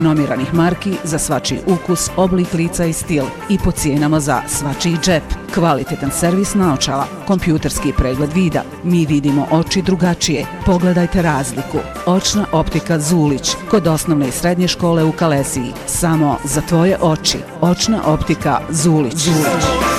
nomiranih marki za svačiji ukus, oblik lica i stil i po cijenama za svačiji džep. Kvalitetan servis naočala, kompjuterski pregled vida. Mi vidimo oči drugačije. Pogledajte razliku. Očna optika Zulić, kod osnovne i srednje škole u Kalesiji. Samo za tvoje oči. Očna optika Zulić.